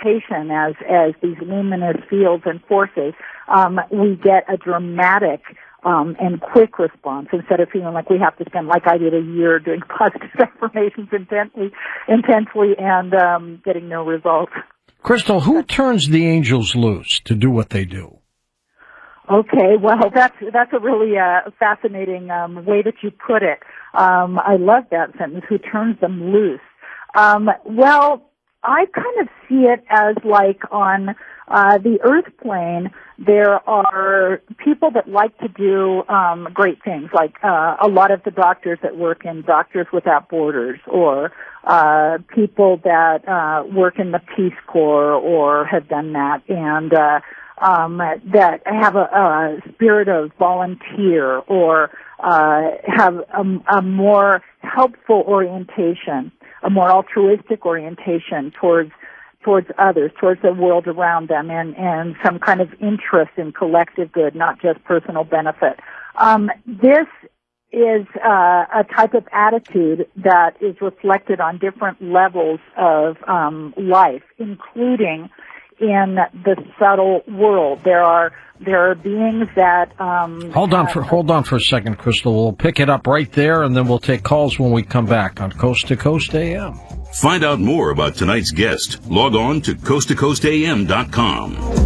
orientation as these luminous fields and forces, we get a dramatic and quick response instead of feeling like we have to spend, like I did, a year doing positive affirmations intensely and getting no results. Crystal, who turns the angels loose to do what they do? Okay, well, that's a really fascinating way that you put it. I love that sentence. Who turns them loose? Well, I kind of see it as like on the earth plane, there are people that like to do great things, like a lot of the doctors that work in Doctors Without Borders, or people that work in the Peace Corps or have done that, and that have a spirit of volunteer or have a more helpful orientation, a more altruistic orientation towards others, towards the world around them, and some kind of interest in collective good, not just personal benefit. This is a type of attitude that is reflected on different levels of life, including in the subtle world. There are beings that hold on for a second, Crystal. We'll pick it up right there, and then we'll take calls when we come back on Coast to Coast AM. Find out more about tonight's guest. Log on to coasttocoastam.com.